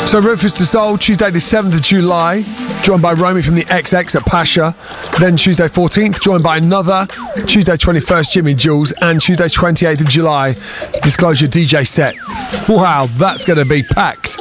So Rufus Du Sol, Tuesday the 7th of July, joined by Romy from the XX at Pasha. Then Tuesday 14th, joined by another. Tuesday 21st, Jimmy Jules. And Tuesday 28th of July, Disclosure DJ set. Wow, that's going to be packed.